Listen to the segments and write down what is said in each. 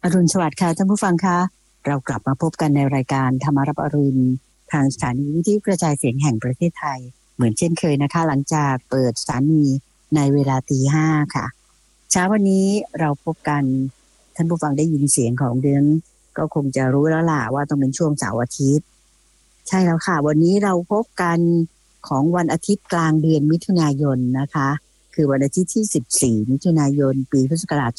อรุณสวัสดิ์ค่ะท่านผู้ฟังคะเรากลับมาพบกันในรายการธรรมารับอรุณทางสถานีวิทยุกระจายเสียงแห่งประเทศไทยเหมือนเช่นเคยนะคะหลังจากเปิดสถานีในเวลา 5:00 ค่ะเช้าวันนี้เราพบกันท่านผู้ฟังได้ยินเสียงของเดือนก็คงจะรู้แล้วล่ะว่าต้องเป็นช่วงเสาร์อาทิตย์ใช่แล้วค่ะวันนี้เราพบกันของวันอาทิตย์กลางเดือนมิถุนายนนะคะคือวันอาทิตย์ที่14มิถุนายนปีพุทธศักราช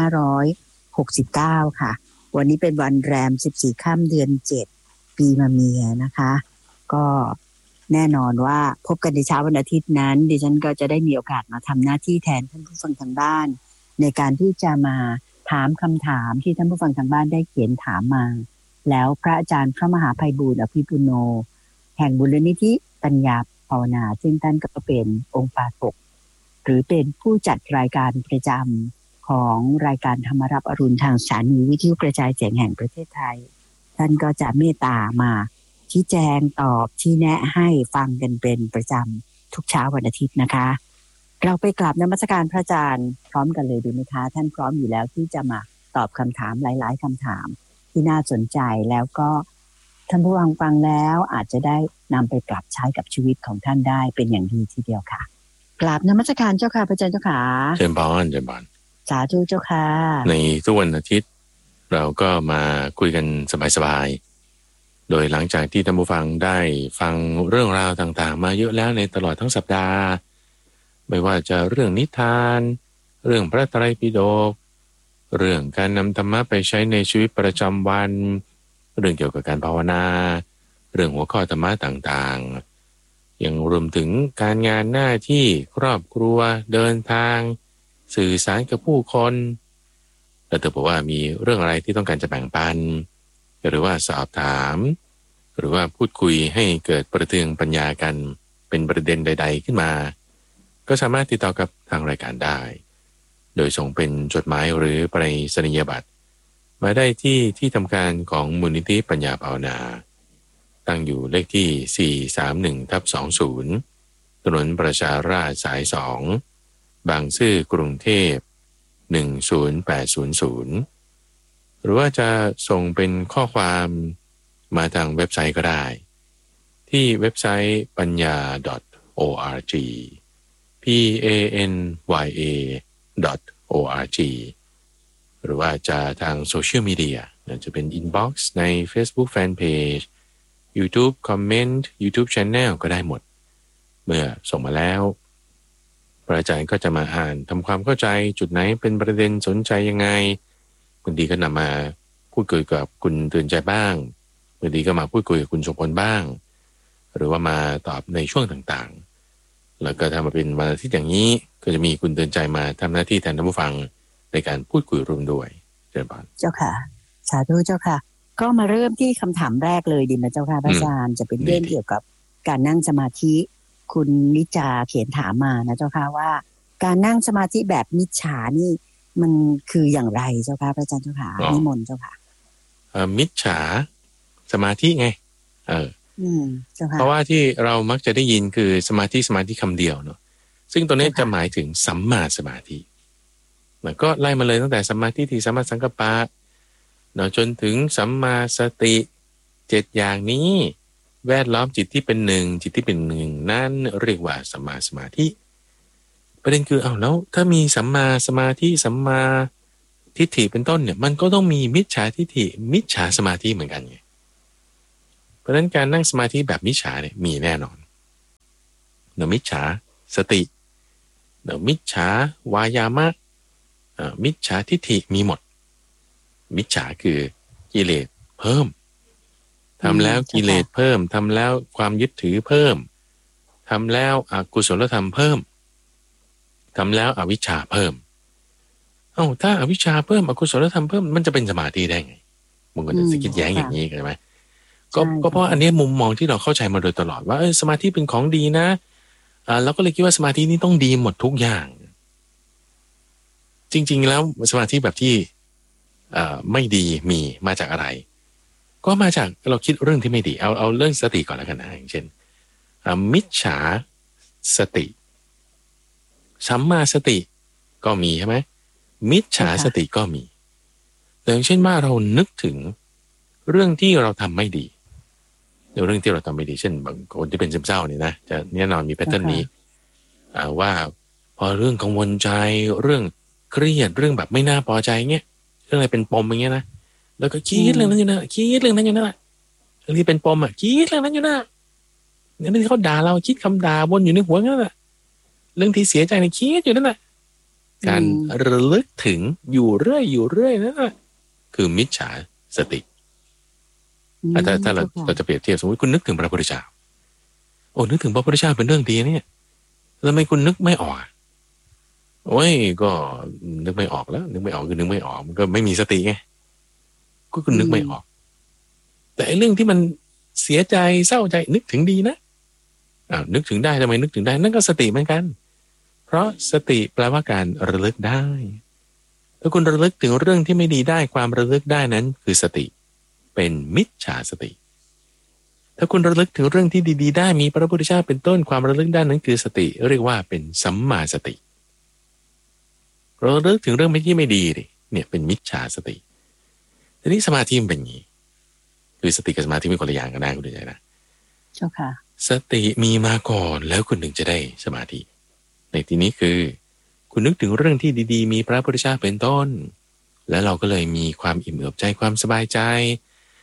2569ค่ะวันนี้เป็นวันแรม14ค่ำเดือน7ปีมะเมียนะคะก็แน่นอนว่าพบกันในเช้าวันอาทิตย์นั้นดิฉันก็จะได้มีโอกาสมาทำหน้าที่แทนท่านผู้ฟังทางบ้านในการที่จะมาถามคำถามที่ท่านผู้ฟังทางบ้านได้เขียนถามมาแล้วพระอาจารย์พระมหาไพบูลย์อภิปุโนแห่งมูลนิธิปัญญาภาวนาซึ่งท่านก็เป็นองค์ปาฐกหรือเป็นผู้จัดรายการประจำของรายการธรรมรับอรุณทางสถานีวิทยุกระจายเสียงแห่งประเทศไทยท่านก็จะเมตตามาชี้แจงตอบชี้แนะให้ฟังกันเป็นประจำทุกเช้าวันอาทิตย์นะคะเราไปกราบนมัสการพระอาจารย์พร้อมกันเลยดีไหมคะท่านพร้อมอยู่แล้วที่จะมาตอบคำถามหลายๆคำถามที่น่าสนใจแล้วก็ท่านผู้ฟังแล้วอาจจะได้นำไปปรับใช้กับชีวิตของท่านได้เป็นอย่างดีทีเดียวค่ะกราบนมัสการเจ้าค่ะพระอาจารย์เจ้าค่ะเชิญพรเชิญพรสาธุเจ้าค่ะในทุกวันอาทิตย์เราก็มาคุยกันสบายๆโดยหลังจากที่ท่านผู้ฟังได้ฟังเรื่องราวต่างๆมาเยอะแล้วในตลอดทั้งสัปดาห์ไม่ว่าจะเรื่องนิทานเรื่องพระไตรปิฎกเรื่องการนำธรรมะไปใช้ในชีวิตประจำวันเรื่องเกี่ยวกับการภาวนาเรื่องหัวข้อธรรมะต่างๆยังรวมถึงการงานหน้าที่ครอบครัวเดินทางสื่อสารกับผู้คนแล้วแต่บอกว่ามีเรื่องอะไรที่ต้องการจะแบ่งปันหรือว่าสอบถามหรือว่าพูดคุยให้เกิดประเทืองปัญญากันเป็นประเด็นใดๆขึ้นมาก็สามารถติดต่อกับทางรายการได้โดยส่งเป็นจดหมายหรือไปรษณียบัตรมาได้ที่ทำการของมูลนิธิปัญญาภาวนาตั้งอยู่เลขที่431/20ถนนประชาราษฎร์สาย2บางซื่อกรุงเทพ10800หรือว่าจะส่งเป็นข้อความมาทางเว็บไซต์ก็ได้ที่เว็บไซต์ปัญญา .org panya.org หรือว่าจะทางโซเชียลมีเดียจะเป็น inbox ใน Facebook Fanpage YouTube Comment YouTube Channel ก็ได้หมดเมื่อส่งมาแล้วพระอาจารย์ก็จะมาอ่านทำความเข้าใจจุดไหนเป็นประเด็นสนใจยังไงบางทีก็นำมาพูดคุยกับคุณเตือนใจบ้างบางทีก็มาพูดคุยกับคุณสมพลบ้างหรือว่ามาตอบในช่วงต่างๆแล้วก็ทำมาเป็นวันอาทิตย์อย่างนี้ก็จะมีคุณเตือนใจมาทำหน้าที่แทนท่านผู้ฟังในการพูดคุยร่วมด้วยเชิญพรเจ้าค่ะสาธุเจ้าค่ะก็มาเริ่มที่คำถามแรกเลยดีไหมเจ้าค่ะพระอาจารย์จะเป็นเรื่องเกี่ยวกับการนั่งสมาธิคุณนิจาเขียนถามมานะเจ้าค่ะว่าการนั่งสมาธิแบบมิจฉานี่มันคืออย่างไรเจ้าค่ะพระอาจารย์เจ้าค่ะนิมนต์เจ้าค่ะมิจฉาสมาธิไงเจ้าค่ะเพราะว่าที่เรามักจะได้ยินคือสมาธิคำเดียวเนาะซึ่งตัวนี้จะหมายถึงสัมมาสมาธิมันก็ไล่มาเลยตั้งแต่สัมมาทิฏฐิสัมมาสังกัปปะเนาะจนถึงสัมมาสติ7อย่างนี้แวดล้อมจิตที่เป็นหนึ่งจิตที่เป็นหนึ่งนั่นเรียกว่าสัมมาสมาธิประเด็นคือแล้วถ้ามีสัมมาสมาธิสัมมาทิฏฐิเป็นต้นเนี่ยมันก็ต้องมีมิจฉาทิฏฐิมิจฉาสมาธิเหมือนกันไงเพราะฉะนั้นการนั่งสมาธิแบบมิจฉาเนี่ยมีแน่นอนเนาะมิจฉาสติเนาะมิจฉาวายามะมิจฉาทิฏฐิมีหมดมิจฉาคือกิเลสเพิ่มทำแล้วกิเลสเพิ่มทำแล้วความยึดถือเพิ่มทำแล้วอกุศลธรรมเพิ่มทำแล้วอวิชชาเพิ่มถ้าอวิชชาเพิ่มอกุศลธรรมเพิ่มมันจะเป็นสมาธิได้ไงบางคนจะคิดแย้งอย่างนี้ใช่ไหมก็เพราะอันนี้มุมมองที่เราเข้าใจมาโดยตลอดว่าสมาธิเป็นของดีนะเราก็เลยคิดว่าสมาธินี่ต้องดีหมดทุกอย่างจริงๆแล้วสมาธิแบบที่ไม่ดีมีมาจากอะไรก็มาจากเราคิดเรื่องที่ไม่ดีเอาเรื่องสติก่อนแล้วกันนะอย่างเช่นมิจฉาสติสัมมาสติก็มีใช่ไหมมิจฉาสติก็มีอย่างเช่นว่าเรานึกถึงเรื่องที่เราทำไม่ดีเรื่องที่เราทำไม่ดีเช่นบางคนที่เป็นซึมเศร้าเนี่ยนะจะแน่นอนมีแพทเทิร์นนี้ว่าพอเรื่องกังวลใจเรื่องเครียดเรื่องแบบไม่น่าพอใจเงี้ยเรื่องอะไรเป็นปมอย่างเงี้ยนะแล้วก็คิดเรื่องนั้นอยู่นะคิดเรื่องนั้นอยู่นะเรื่องที่เป็นปมคิดเรื่องนั้นอยู่นะเรื่องที่เขาด่าเราคิดคำด่าวนอยู่ในหัวนั่นแหละเรื่องที่เสียใจในคิดอยู่นั่นแหละการระลึกถึงอยู่เรื่อยนั่นแหละคือมิจฉาสติถ้าเราจะเปรียบเทียบสมมติคุณนึกถึงพระพุทธเจ้าโอ้นึกถึงพระพุทธเจ้าเป็นเรื่องดีเนี่ยแล้วทำไมคุณนึกไม่ออกโอ้ยก็นึกไม่ออกแล้วนึกไม่ออกคือนึกไม่ออกมันก็ไม่มีสติไงก็คุณนึกไม่ออกแต่เรื่องที่มันเสียใจเศร้าใจนึกถึงดีนะนึกถึงได้ทำไมนึกถึงได้นั่นก็สติเหมือนกันเพราะสติแปลว่าการระลึกได้ถ้าคุณระลึกถึงเรื่องที่ไม่ดีได้ความระลึกได้นั้นคือสติเป็นมิจฉาสติถ้าคุณระลึกถึงเรื่องที่ดีๆได้มีพระพุทธเจ้าเป็นต้นความระลึกได้นั้นคือสติเรียกว่าเป็นสัมมาสติเราระลึกถึงเรื่องที่ไม่ดีดิเนี่ยเป็นมิจฉาสติทีนี้สมาธิมันเป็นอย่างนี้คือสติกับสมาธิเป็นคนละอย่างกันนะคุณดูใจนะเจ้าค่ะสติมีมาก่อนแล้วคุณถึงจะได้สมาธิในที่นี้คือคุณนึกถึงเรื่องที่ดีๆมีพระพุทธเจ้าเป็นต้นแล้วเราก็เลยมีความอิ่มเอิบใจความสบายใจ